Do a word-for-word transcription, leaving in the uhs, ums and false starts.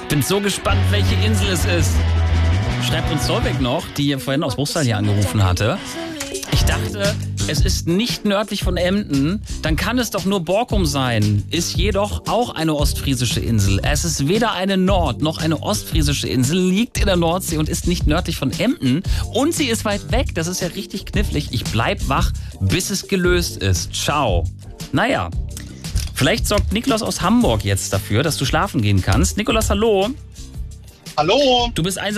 Bin so gespannt, welche Insel es ist. Schreibt uns Solveig noch, die vorhin aus Bruchsal hier angerufen hatte. Ich dachte, es ist nicht nördlich von Emden, dann kann es doch nur Borkum sein. Ist jedoch auch eine ostfriesische Insel. Es ist weder eine Nord- noch eine ostfriesische Insel, liegt in der Nordsee und ist nicht nördlich von Emden. Und sie ist weit weg, das ist ja richtig knifflig. Ich bleib wach, bis es gelöst ist. Ciao. Naja, vielleicht sorgt Niklas aus Hamburg jetzt dafür, dass du schlafen gehen kannst. Niklas, hallo. Hallo. Du bist einsam.